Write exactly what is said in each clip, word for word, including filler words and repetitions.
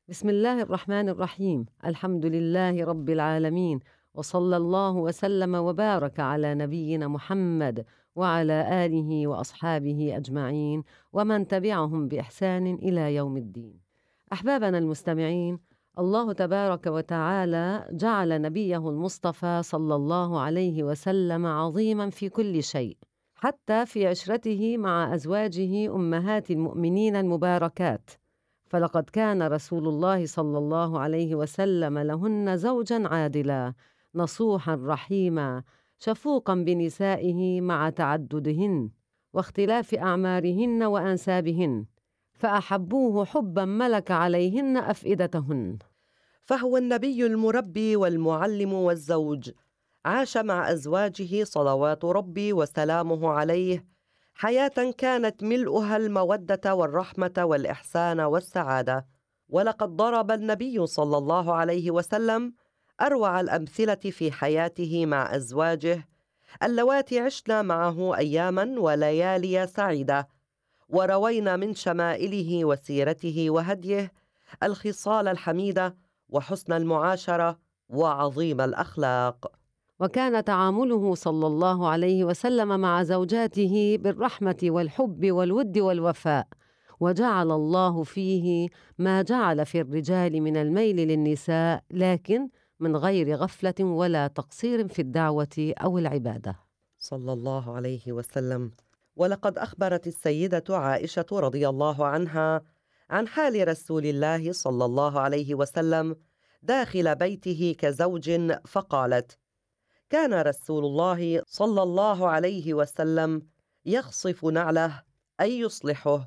بسم الله الرحمن الرحيم. الحمد لله رب العالمين، وصلى الله وسلم وبارك على نبينا محمد وعلى آله وأصحابه أجمعين ومن تبعهم بإحسان إلى يوم الدين. أحبابنا المستمعين، الله تبارك وتعالى جعل نبيه المصطفى صلى الله عليه وسلم عظيما في كل شيء، حتى في عشرته مع أزواجه أمهات المؤمنين المباركات، فلقد كان رسول الله صلى الله عليه وسلم لهن زوجا عادلا نصوحا رحيما شفوقا بنسائه مع تعددهن واختلاف أعمارهن وأنسابهن، فأحبوه حبا ملك عليهن أفئدتهن. فهو النبي المربي والمعلم والزوج، عاش مع أزواجه صلوات ربي وسلامه عليه حياة كانت ملؤها المودة والرحمة والإحسان والسعادة. ولقد ضرب النبي صلى الله عليه وسلم أروع الأمثلة في حياته مع أزواجه اللواتي عشنا معه أياما وليالي سعيدة، وروينا من شمائله وسيرته وهديه الخصال الحميدة وحسن المعاشرة وعظيم الأخلاق. وكان تعامله صلى الله عليه وسلم مع زوجاته بالرحمة والحب والود والوفاء، وجعل الله فيه ما جعل في الرجال من الميل للنساء، لكن من غير غفلة ولا تقصير في الدعوة أو العبادة صلى الله عليه وسلم. ولقد أخبرت السيدة عائشة رضي الله عنها عن حال رسول الله صلى الله عليه وسلم داخل بيته كزوج، فقالت: كان رسول الله صلى الله عليه وسلم يخصف نعله أي يصلحه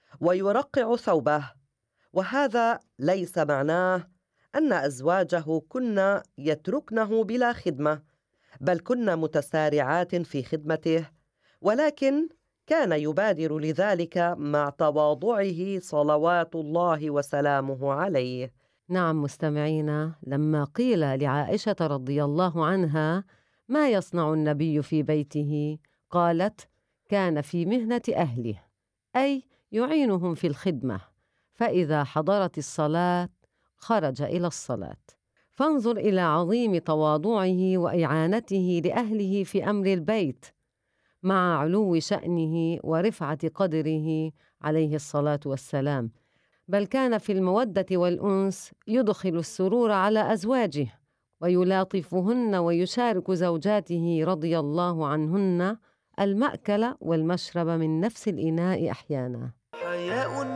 ويرقع ثوبه، وهذا ليس معناه أن أزواجه كن يتركنه بلا خدمة، بل كن متسارعات في خدمته، ولكن كان يبادر لذلك مع تواضعه صلوات الله وسلامه عليه. نعم مستمعينا، لما قيل لعائشة رضي الله عنها ما يصنع النبي في بيته، قالت: كان في مهنة أهله، أي يعينهم في الخدمة، فإذا حضرت الصلاة خرج إلى الصلاة. فانظر إلى عظيم تواضعه وإعانته لأهله في أمر البيت، مع علو شأنه ورفعة قدره عليه الصلاة والسلام، بل كان في المودة والأنس يدخل السرور على أزواجه ويلاطفهن ويشارك زوجاته رضي الله عنهن المأكل والمشرب من نفس الإناء أحيانا.